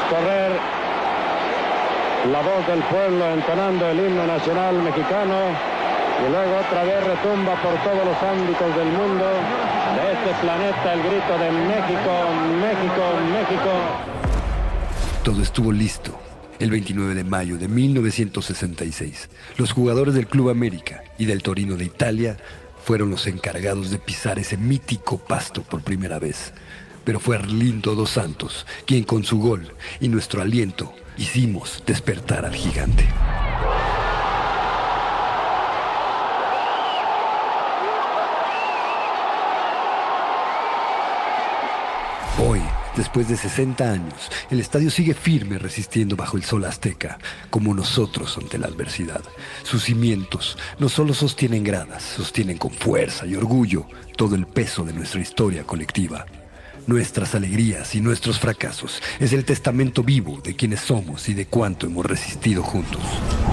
correr la voz del pueblo entonando el himno nacional mexicano y luego otra vez retumba por todos los ámbitos del mundo, de este planeta, el grito de México, México, México. Todo estuvo listo. El 29 de mayo de 1966, los jugadores del Club América y del Torino de Italia fueron los encargados de pisar ese mítico pasto por primera vez. Pero fue Arlindo dos Santos quien con su gol y nuestro aliento hicimos despertar al gigante. Hoy, después de 60 años, el estadio sigue firme resistiendo bajo el sol azteca, como nosotros ante la adversidad. Sus cimientos no solo sostienen gradas, sostienen con fuerza y orgullo todo el peso de nuestra historia colectiva. Nuestras alegrías y nuestros fracasos es el testamento vivo de quienes somos y de cuánto hemos resistido juntos.